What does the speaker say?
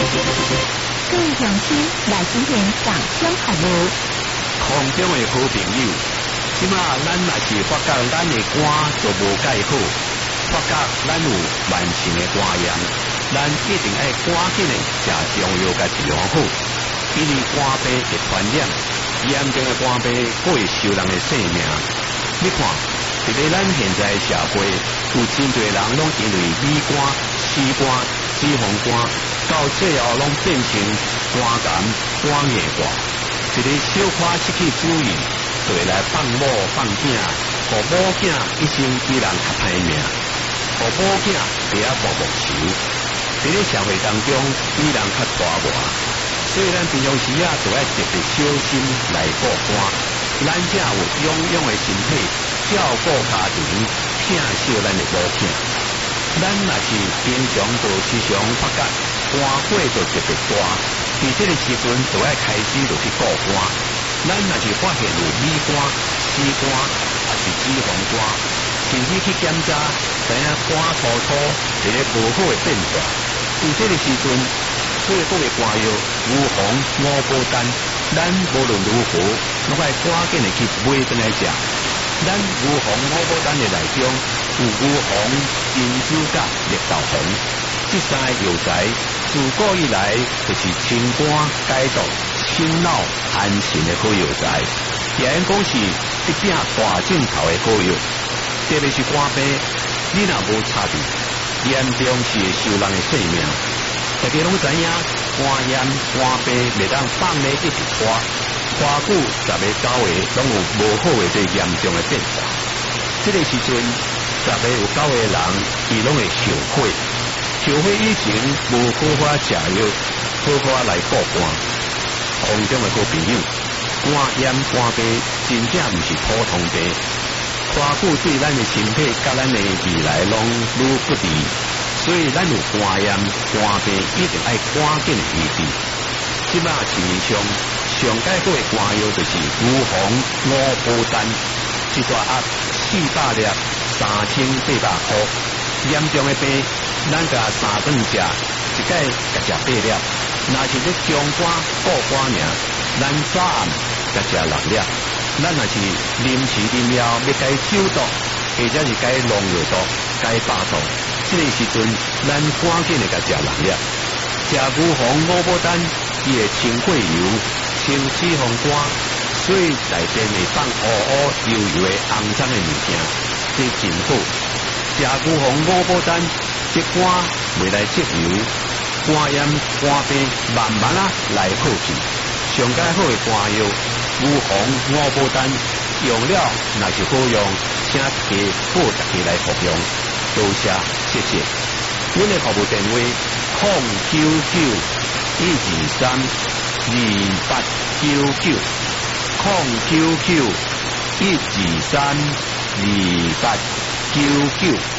各位乡亲来进行上香服务。 空中的好朋友，即马咱若是发觉咱的肝就无介好，发觉咱有慢性的肝炎，咱一定要赶紧的食中药甲治疗好，因为肝病会传染，严重的肝病可会收人的性命。你看，伫咧咱现在社会，有真侪人拢因为乙肝、C肝、脂肪肝，到最后拢变成肝癌、肝硬化。一个小可失去主意，就会来放某放囝，互某囝一生比人较歹命，互某囝伫遐跋木球。伫咧社会当中，比人较大外，所以咱平常时就要特别小心来顾肝。咱才有臃肿的身体，照顾家庭，疼惜咱的某囝。咱若是平常就时常发觉肝火就特别大，伫这个时阵就要开始就去顾肝。咱若是发现有乙肝、C肝，还是脂肪肝，甚至去检查，知影肝粗粗，一个无好的变化。伫这个时阵，所以各个肝药无红、五宝丹，咱无论如何，拢爱赶紧的去买回来食。咱牛红五宝丹的内中有牛红、金珠甲、绿豆红，这三个药材自古以来就是清肝解毒、醒脑安神的好药材，也应讲是一柄大镜头的好药。特别是肝病，你若无插治，严重是会收人的性命。大家拢知影，肝炎、肝病袂当放咧一直拖久10个9个拢有无好的最严重的变化。这个时阵，10个有9个人，伊拢会后悔。后悔以前无好好食药，好好来顾肝。空中的好朋友，肝炎、肝病真正毋是普通病，久对咱的身体甲咱的未来拢愈不利。所以咱有肝炎、肝病一定要赶紧医治。即马市面上上解好的肝药就是牛红五宝丹，一大盒400粒，3800块。严重的病，咱甲3顿食，一解甲食8粒。若是咧中肝、顾肝尔，咱早暗甲食6粒。咱若是临时临了要解酒毒，或者是解农药毒、解巴毒。这个时阵，咱赶紧的甲食6粒，食牛红五宝丹，伊会清血油、清脂肪肝，所以内边会放乌乌油油的肮脏的物件，这真好。食牛红五宝丹，这肝袂来积油，肝炎、肝病慢慢来好去。上解好的肝药，牛红五宝丹，用了若是好用，请大家好大家来服用。多谢，谢谢。阮的服务电话099-123-2899，099-123-2899。